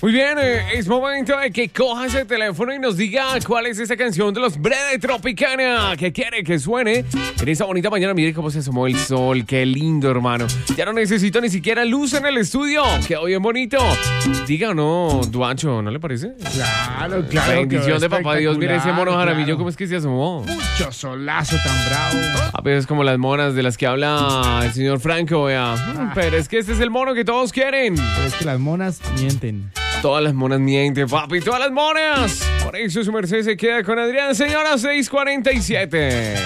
Muy bien, es momento de que coja ese teléfono y nos diga cuál es esa canción de los Breve Tropicana que quiere que suene en esta bonita mañana. Mire cómo se asomó el sol, qué lindo, hermano. Ya no necesito ni siquiera luz en el estudio, quedó bien bonito. Diga o no, Duancho, ¿no le parece? Claro. Bendición de papá Dios, mire ese mono jaramillo, claro. ¿cómo es que se asomó? Mucho solazo tan bravo. A veces como las monas de las que habla el señor Franco, vea. Pero es que este es el mono que todos quieren. Pero es que las monas mienten. Todas las monas mienten, papi, todas las monas. Por eso su merced se queda con Adrián, señora 647.